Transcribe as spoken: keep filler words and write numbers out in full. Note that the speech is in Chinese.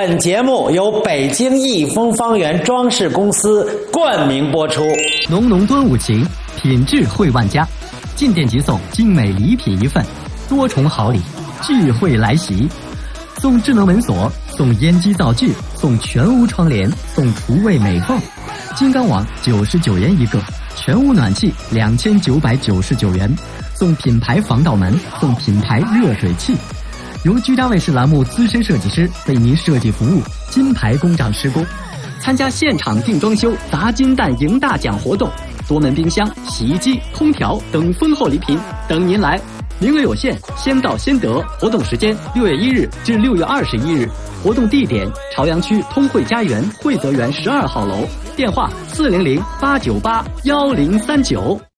本节目由北京益丰方圆装饰公司冠名播出。 浓浓端午情，品质惠万家。进店即送精美礼品一份，多重好礼，聚会来袭。送智能门锁，送烟机灶具，送全屋窗帘，送厨卫美凤。金刚网九十九元一个，全屋暖气两千九百九十九元，送品牌防盗门，送品牌热水器。由居家卫视栏目资深设计师为您设计服务，金牌工厂施工。参加现场定装修砸金蛋赢大奖活动，多门冰箱、洗衣机、空调等丰厚礼品等您来。名额有限，先到先得。活动时间六月一日至六月二十一日，活动地点朝阳区通惠家园惠泽园十二号楼，电话四零零八九八幺零三九。